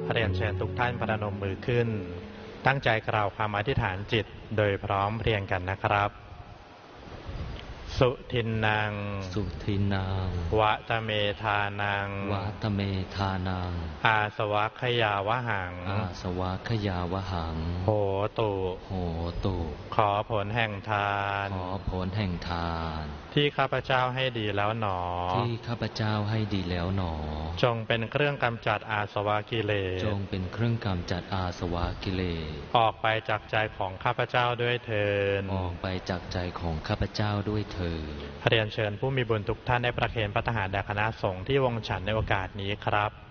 เรียนเชิญทุกท่านประนมมือขึ้นตั้งใจกล่าวคำอธิษฐานจิตโดยพร้อมเพรียงกันนะครับสุทินนังสุทินังวะตะเมธานังวะตะเมธานังอาสวัคยาวหังอาสวัคยาวหังโหตุโหตุขอผลแห่งทานขอผลแห่งทานที่ข้าพเจ้าให้ดีแล้วหนอที่ข้าพเจ้าให้ดีแล้วหนอจงเป็นเครื่องกำจัดอาสวะกิเลสจงเป็นเครื่องกำจัดอาสวะกิเลสออกไปจากใจของข้าพเจ้าด้วยเถิดออกไปจากใจของข้าพเจ้าด้วยเถิดเรียนเชิญผู้มีบุญทุกท่านได้ประเคนพระทหารแด่คณะสงฆ์ที่วงฉันในโอกาสนี้ครับ